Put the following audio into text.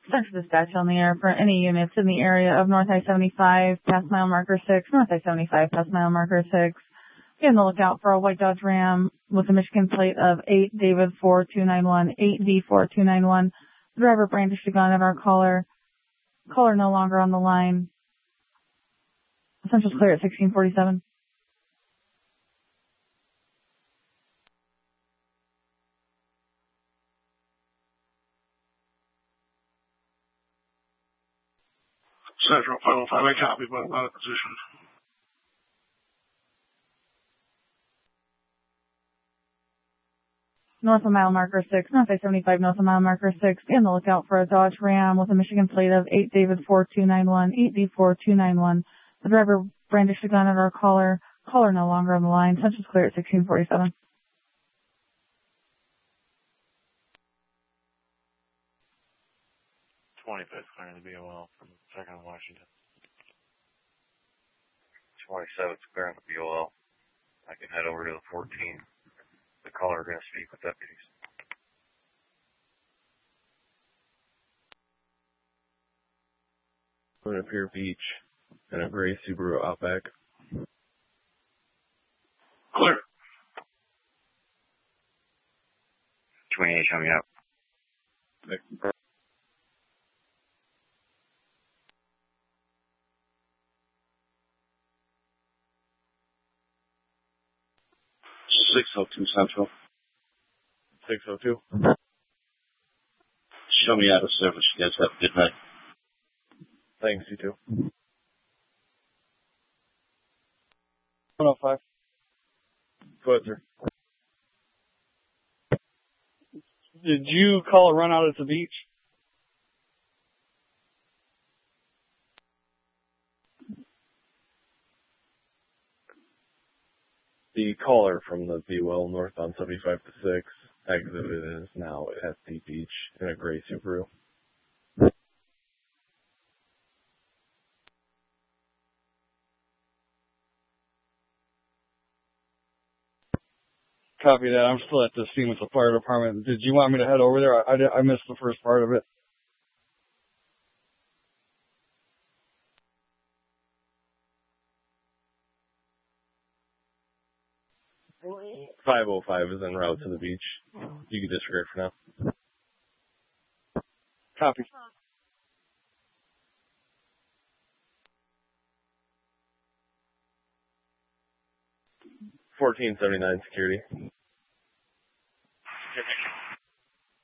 Central dispatch on the air for any units in the area of North I-75 past mile marker 6, North I-75 past mile marker 6. Be on the lookout for a white Dodge Ram with a Michigan plate of 8 David 4291, 8D 4291. The driver brandished a gun at our caller. Caller no longer on the line. Central's clear at 1647. Central 505, I copy, but not a position. North of mile marker 6, North I-75 north of mile marker 6. Be on the lookout for a Dodge Ram with a Michigan plate of 8 David 4291, 8D 4291. The driver brandished a gun at our caller. Caller no longer on the line. Central's clear at 1647. 25th clearing the BOL from 2nd of Washington. 27th clearing the BOL. I can head over to the 14. The caller are going to speak with deputies. Going to Pier Beach and a gray Subaru Outback. Clear. 28 coming up. Next. 602 Central. 602. Show me out of service. You guys have a good night. Thanks, you too. 105. Go ahead, sir. Did you call a run out at the beach? The caller from the BOL north on 75 to 6 exited and is now at the beach in a gray Subaru. Copy that. I'm still at the scene with the fire department. Did you want me to head over there? I missed the first part of it. .505 is en route to the beach. You can disregard for now. Copy. 1479 security.